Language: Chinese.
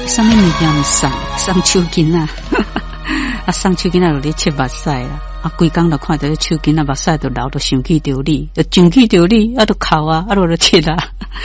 啥物物件毋送手巾啊，啊送手巾啊，就咧切目屎啦，啊规工就看到手巾啊目屎就流，就想起着你，就想起着你，啊就哭啊，啊就切啊。